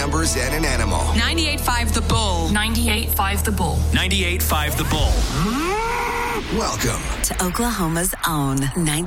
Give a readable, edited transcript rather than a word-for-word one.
members and an animal. 98.5 The Bull. 98.5 The Bull. 98.5 The Bull. Welcome to Oklahoma's own 98.5